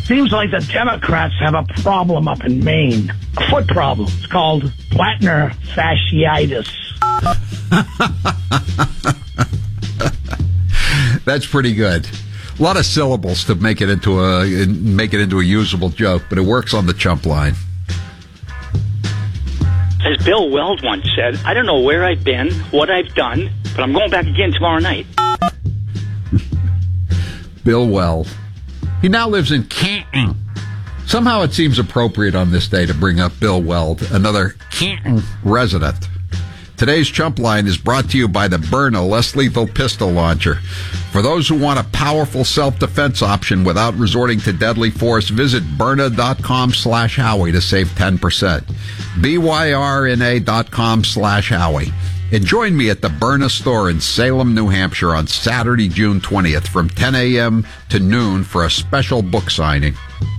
Seems like the Democrats have a problem up in Maine. A foot problem. It's called plantar fasciitis. That's pretty good. A lot of syllables to make it into a usable joke, but it works on the chump line. As Bill Weld once said, I don't know where I've been, what I've done, but I'm going back again tomorrow night. Bill Weld. He now lives in Canton. Somehow it seems appropriate on this day to bring up Bill Weld, another Canton resident. Today's Chump Line is brought to you by the Byrna less lethal pistol launcher. For those who want a powerful self-defense option without resorting to deadly force, visit Byrna.com/Howie to save 10%. BYRNA.com/Howie. And join me at the Byrna store in Salem, New Hampshire on Saturday, June 20th from 10 a.m. to noon for a special book signing.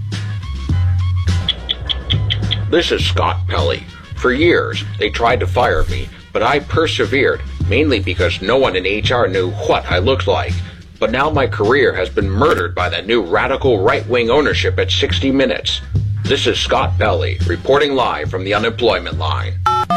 This is Scott Pelley. For years, they tried to fire me, but I persevered, mainly because no one in HR knew what I looked like. But now my career has been murdered by the new radical right-wing ownership at 60 Minutes. This is Scott Pelley, reporting live from the unemployment line.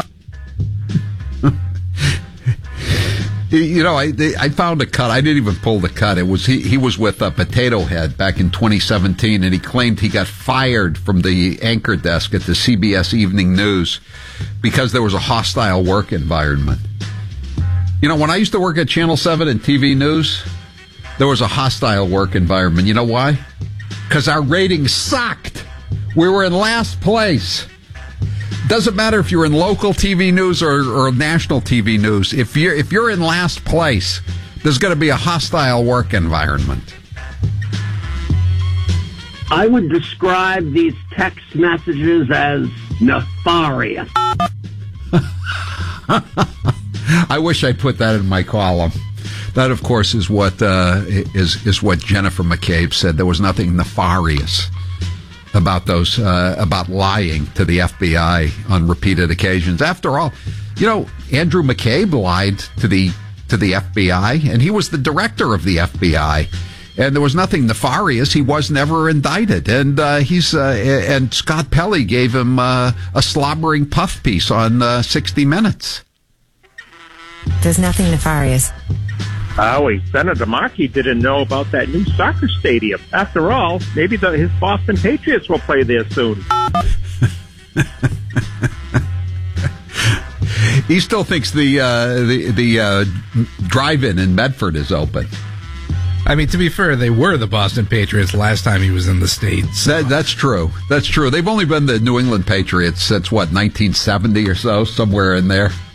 You know, I found a cut. I didn't even pull the cut. It was he was with Potato Head back in 2017, and he claimed he got fired from the anchor desk at the CBS Evening News because there was a hostile work environment. You know, when I used to work at Channel 7 and TV News, there was a hostile work environment. You know why? Because our ratings sucked. We were in last place. Doesn't matter if you're in local TV news or national TV news. If you're in last place, there's going to be a hostile work environment. I would describe these text messages as nefarious. I wish I put that in my column. That, of course, is what is what Jennifer McCabe said. There was nothing nefarious about those about lying to the FBI on repeated occasions. After all, you know, Andrew McCabe lied to the FBI, and he was the director of the FBI, and there was nothing nefarious. He was never indicted, and and Scott Pelley gave him a slobbering puff piece on 60 Minutes. There's nothing nefarious. Howie, Senator Markey didn't know about that new soccer stadium. After all, maybe his Boston Patriots will play there soon. He still thinks the drive-in in Medford is open. I mean, to be fair, they were the Boston Patriots last time he was in the States. So. That's true. That's true. They've only been the New England Patriots since, 1970 or so, somewhere in there.